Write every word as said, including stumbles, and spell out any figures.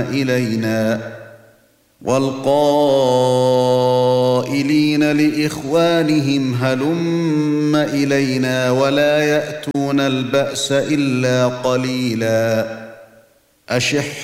إلينا والقائلين لإخوانهم هلم إلينا ولا يأتون البأس إلا قليلا أشح